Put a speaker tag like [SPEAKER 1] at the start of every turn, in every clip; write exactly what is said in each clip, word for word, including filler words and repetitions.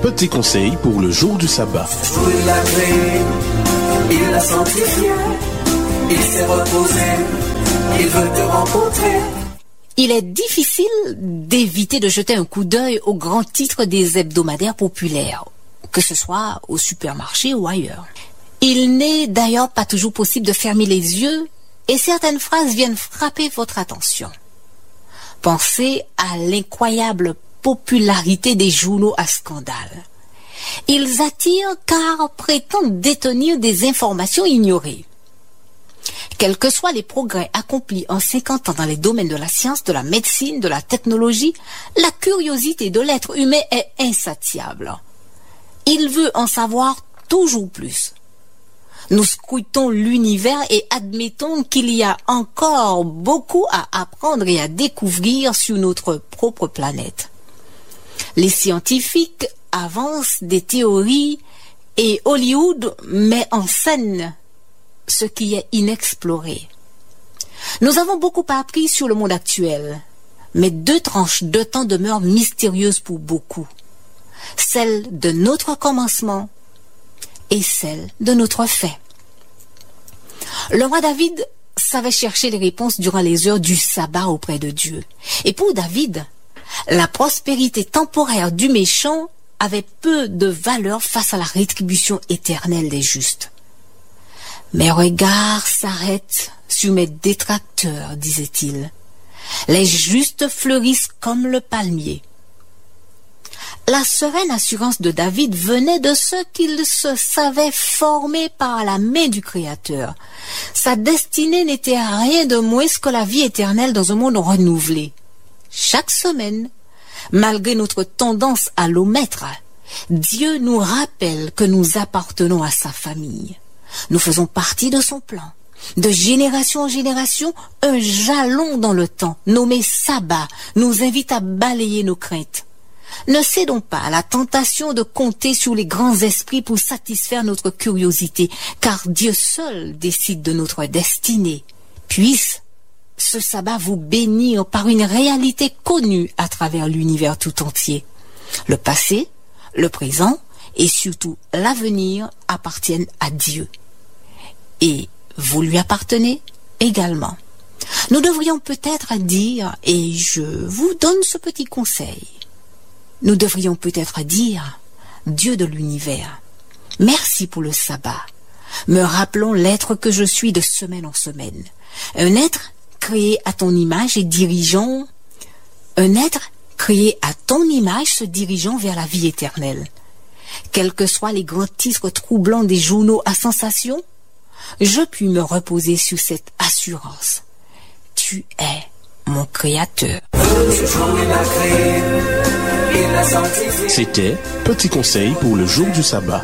[SPEAKER 1] Petit conseil pour le jour du sabbat.
[SPEAKER 2] Il l'a créé, il l'a sanctifié, il s'est reposé, il veut te rencontrer.
[SPEAKER 3] Il est difficile d'éviter de jeter un coup d'œil aux grands titres des hebdomadaires populaires, que ce soit au supermarché ou ailleurs. Il n'est d'ailleurs pas toujours possible de fermer les yeux et certaines phrases viennent frapper votre attention. Pensez à l'incroyable popularité des journaux à scandale. Ils attirent car prétendent détenir des informations ignorées. Quels que soient les progrès accomplis en cinquante ans dans les domaines de la science, de la médecine, de la technologie, la curiosité de l'être humain est insatiable. Il veut en savoir toujours plus. Nous scrutons l'univers et admettons qu'il y a encore beaucoup à apprendre et à découvrir sur notre propre planète. Les scientifiques avancent des théories et Hollywood met en scène ce qui est inexploré. Nous avons beaucoup appris sur le monde actuel, mais deux tranches de temps demeurent mystérieuses pour beaucoup. Celle de notre commencement et celle de notre fin. Le roi David savait chercher les réponses durant les heures du sabbat auprès de Dieu. Et pour David, la prospérité temporaire du méchant avait peu de valeur face à la rétribution éternelle des justes. Mes regards s'arrêtent sur mes détracteurs, disait-il. Les justes fleurissent comme le palmier. La sereine assurance de David venait de ce qu'il se savait formé par la main du Créateur. Sa destinée n'était rien de moins que la vie éternelle dans un monde renouvelé. Chaque semaine, malgré notre tendance à l'omettre, Dieu nous rappelle que nous appartenons à sa famille. Nous faisons partie de son plan. De génération en génération, un jalon dans le temps, nommé sabbat, nous invite à balayer nos craintes. Ne cédons pas à la tentation de compter sur les grands esprits pour satisfaire notre curiosité, car Dieu seul décide de notre destinée. Puisse ce sabbat vous bénir par une réalité connue à travers l'univers tout entier. Le passé, le présent et surtout l'avenir appartiennent à Dieu. Et vous lui appartenez également. Nous devrions peut-être dire, et je vous donne ce petit conseil, nous devrions peut-être dire, Dieu de l'univers, merci pour le sabbat. Me rappelons l'être que je suis de semaine en semaine. Un être créé à ton image et dirigeant, un être créé à ton image se dirigeant vers la vie éternelle. Quels que soient les grands titres troublants des journaux à sensation, je puis me reposer sur cette assurance. Tu es mon Créateur.
[SPEAKER 1] C'était Petit conseil pour le jour du sabbat.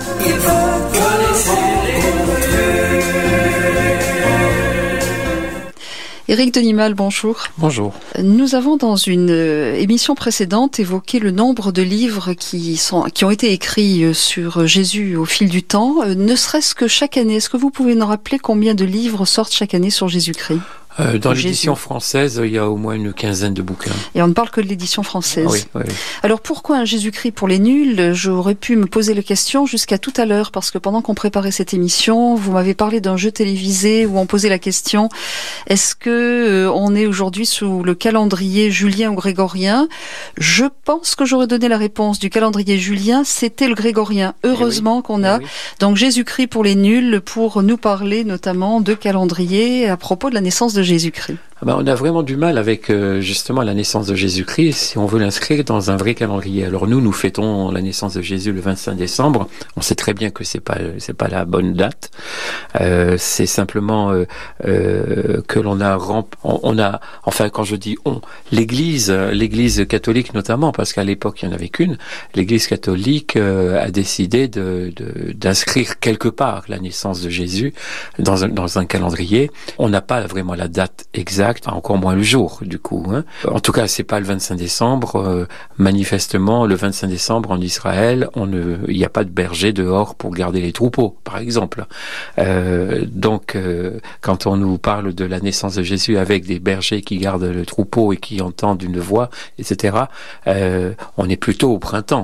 [SPEAKER 4] Éric Denimal, bonjour.
[SPEAKER 5] Bonjour.
[SPEAKER 4] Nous avons dans une émission précédente évoqué le nombre de livres qui sont qui ont été écrits sur Jésus au fil du temps, ne serait-ce que chaque année. Est-ce que vous pouvez nous rappeler combien de livres sortent chaque année sur Jésus-Christ ?
[SPEAKER 5] Euh, dans l'édition française, il y a au moins une quinzaine de bouquins.
[SPEAKER 4] Et on ne parle que de l'édition française.
[SPEAKER 5] Oui, oui, oui.
[SPEAKER 4] Alors pourquoi un Jésus-Christ pour les nuls ? J'aurais pu me poser la question jusqu'à tout à l'heure, parce que pendant qu'on préparait cette émission, vous m'avez parlé d'un jeu télévisé où on posait la question, est-ce que euh, on est aujourd'hui sous le calendrier julien ou grégorien ? Je pense que j'aurais donné la réponse du calendrier julien, c'était le grégorien. Heureusement oui, qu'on a oui. donc Jésus-Christ pour les nuls, pour nous parler notamment de calendrier à propos de la naissance de Jésus-Christ.
[SPEAKER 5] Ah ben, on a vraiment du mal avec euh, justement la naissance de Jésus-Christ si on veut l'inscrire dans un vrai calendrier. Alors nous, nous fêtons la naissance de Jésus le vingt-cinq décembre. On sait très bien que c'est pas c'est pas la bonne date. Euh, c'est simplement euh, euh, que l'on a ramp- on, on a enfin quand je dis on, l'Église, l'Église catholique notamment, parce qu'à l'époque il y en avait qu'une. L'Église catholique euh, a décidé de, de d'inscrire quelque part la naissance de Jésus dans un dans un calendrier. On n'a pas vraiment la date exacte. Encore moins le jour, du coup. Hein. En tout cas, c'est pas le vingt-cinq décembre. Euh, manifestement, le vingt-cinq décembre en Israël, on ne, il n'y a pas de berger dehors pour garder les troupeaux, par exemple. Euh, donc, euh, quand on nous parle de la naissance de Jésus avec des bergers qui gardent le troupeau et qui entendent une voix, et cetera, euh, on est plutôt au printemps.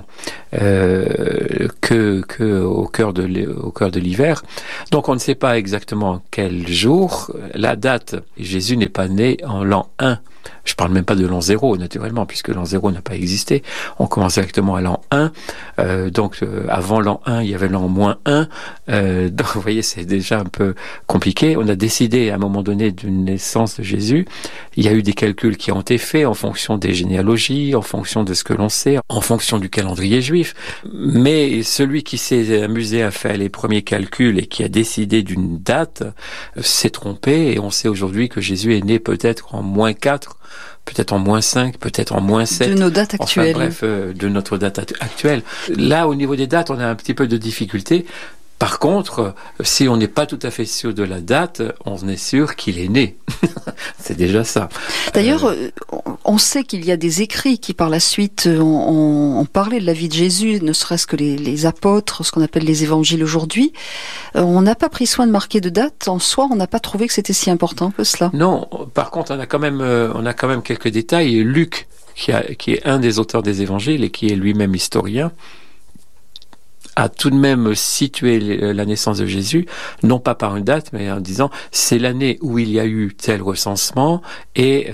[SPEAKER 5] euh, que, que au cœur de au cœur de l'hiver. Donc on ne sait pas exactement quel jour, la date. Jésus n'est pas né en l'an un. Je parle même pas de l'an zéro, naturellement, puisque l'an zéro n'a pas existé. On commence directement à l'an un. Euh, donc, euh, avant l'an un, il y avait l'an moins un. Euh, donc, vous voyez, c'est déjà un peu compliqué. On a décidé, à un moment donné, d'une naissance de Jésus. Il y a eu des calculs qui ont été faits en fonction des généalogies, en fonction de ce que l'on sait, en fonction du calendrier juif. Mais celui qui s'est amusé à faire les premiers calculs et qui a décidé d'une date s'est trompé. Et on sait aujourd'hui que Jésus est né peut-être en moins quatre, peut-être en moins cinq, peut-être en moins sept.
[SPEAKER 4] De nos dates actuelles.
[SPEAKER 5] Enfin bref, euh, de notre date actuelle. Là, au niveau des dates, on a un petit peu de difficulté. Par contre, si on n'est pas tout à fait sûr de la date, on est sûr qu'il est né. C'est déjà ça.
[SPEAKER 4] D'ailleurs, euh... on sait qu'il y a des écrits qui, par la suite, ont, ont parlé de la vie de Jésus, ne serait-ce que les, les apôtres, ce qu'on appelle les évangiles aujourd'hui. Euh, on n'a pas pris soin de marquer de date. En soi, on n'a pas trouvé que c'était si important que cela.
[SPEAKER 5] Non. Par contre, on a quand même, euh, on a quand même quelques détails. Luc, qui, a, qui est un des auteurs des évangiles et qui est lui-même historien, a tout de même situé la naissance de Jésus, non pas par une date, mais en disant c'est l'année où il y a eu tel recensement et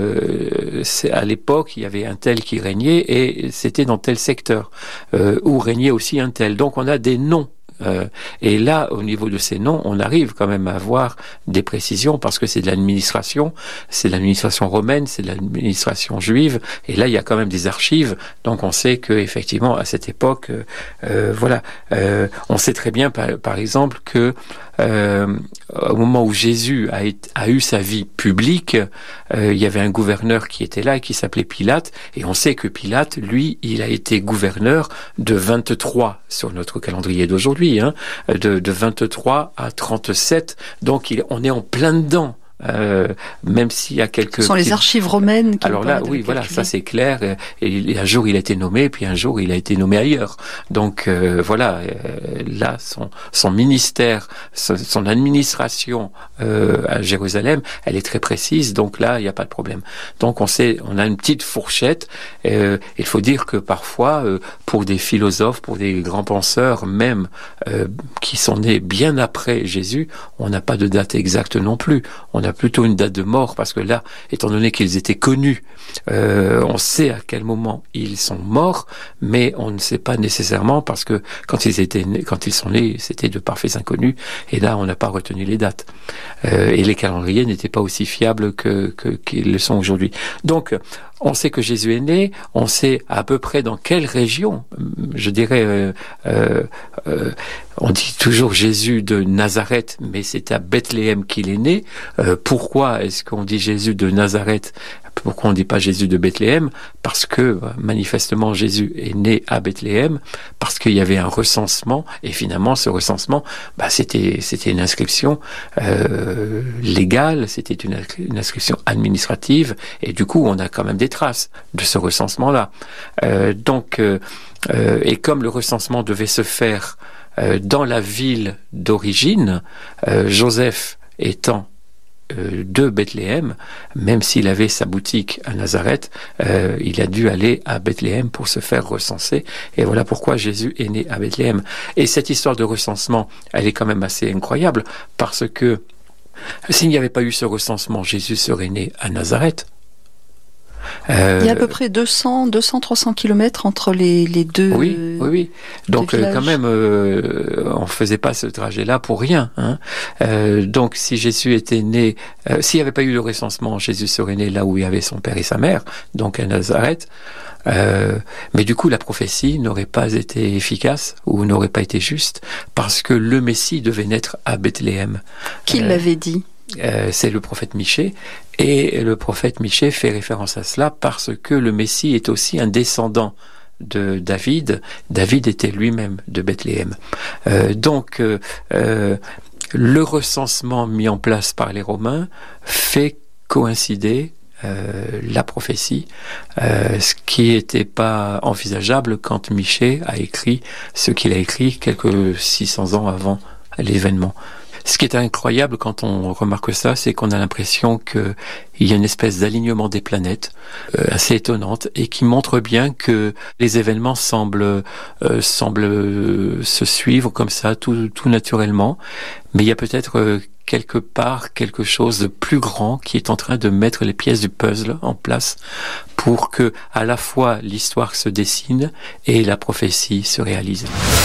[SPEAKER 5] euh, c'est, à l'époque il y avait un tel qui régnait et c'était dans tel secteur euh, où régnait aussi un tel. Donc on a des noms. Euh, et là, au niveau de ces noms, on arrive quand même à avoir des précisions parce que c'est de l'administration, c'est de l'administration romaine, c'est de l'administration juive, et là il y a quand même des archives, donc on sait que effectivement à cette époque, euh, euh, voilà, euh, on sait très bien par, par exemple que euh, au moment où Jésus a, été, a eu sa vie publique, euh, il y avait un gouverneur qui était là et qui s'appelait Pilate, et on sait que Pilate, lui, il a été gouverneur de vingt-trois sur notre calendrier d'aujourd'hui, hein, de, de vingt-trois à trente-sept, donc il, on est en plein dedans. Euh, même s'il y a quelques...
[SPEAKER 4] Ce sont les archives romaines qui...
[SPEAKER 5] Alors là, oui, voilà, ça c'est clair. Et, et un jour il a été nommé, puis un jour il a été nommé ailleurs. Donc euh, voilà, euh, là, son, son ministère, son, son administration euh, à Jérusalem, elle est très précise. Donc là, il n'y a pas de problème. Donc on sait, on a une petite fourchette. Euh, il faut dire que parfois, euh, pour des philosophes, pour des grands penseurs, même euh, qui sont nés bien après Jésus, on n'a pas de date exacte non plus. On a plutôt une date de mort, parce que là, étant donné qu'ils étaient connus, euh, on sait à quel moment ils sont morts, mais on ne sait pas nécessairement, parce que quand ils étaient nés, quand ils sont nés, c'était de parfaits inconnus, et là, on n'a pas retenu les dates. Euh, et les calendriers n'étaient pas aussi fiables que, que, qu'ils le sont aujourd'hui. Donc, on sait que Jésus est né, on sait à peu près dans quelle région, je dirais, euh, euh, euh, on dit toujours Jésus de Nazareth, mais c'est à Bethléem qu'il est né. Euh, pourquoi est-ce qu'on dit Jésus de Nazareth ? Pourquoi on ne dit pas Jésus de Bethléem ? Parce que manifestement Jésus est né à Bethléem, parce qu'il y avait un recensement, et finalement ce recensement, bah, c'était c'était une inscription euh, légale, c'était une, une inscription administrative, et du coup on a quand même des traces de ce recensement-là. Euh, donc, euh, euh, et comme le recensement devait se faire euh, dans la ville d'origine, euh, Joseph étant de Bethléem, même s'il avait sa boutique à Nazareth, euh, il a dû aller à Bethléem pour se faire recenser, et voilà pourquoi Jésus est né à Bethléem. Et cette histoire de recensement, elle est quand même assez incroyable, parce que s'il n'y avait pas eu ce recensement, Jésus serait né à Nazareth.
[SPEAKER 4] Euh, il y a à peu près deux cents, deux cents, trois cents kilomètres entre les, les deux.
[SPEAKER 5] Oui, oui, oui. Donc euh, quand même, euh, on faisait pas ce trajet-là pour rien. Hein. Euh, donc si Jésus était né, euh, s'il n'y avait pas eu le recensement, Jésus serait né là où il y avait son père et sa mère, donc à Nazareth. Euh, mais du coup, la prophétie n'aurait pas été efficace ou n'aurait pas été juste, parce que le Messie devait naître à Bethléem.
[SPEAKER 4] Qui euh, l'avait dit ?
[SPEAKER 5] Euh, c'est le prophète Michée, et le prophète Michée fait référence à cela parce que le Messie est aussi un descendant de David. David était lui-même de Bethléem. Euh, donc, euh, euh, le recensement mis en place par les Romains fait coïncider euh, la prophétie, euh, ce qui n'était pas envisageable quand Michée a écrit ce qu'il a écrit quelques six cents ans avant l'événement. Ce qui est incroyable quand on remarque ça, c'est qu'on a l'impression qu'il y a une espèce d'alignement des planètes euh, assez étonnante et qui montre bien que les événements semblent, euh, semblent euh, se suivre comme ça, tout, tout naturellement. Mais il y a peut-être euh, quelque part quelque chose de plus grand qui est en train de mettre les pièces du puzzle en place pour que à la fois l'histoire se dessine et la prophétie se réalise.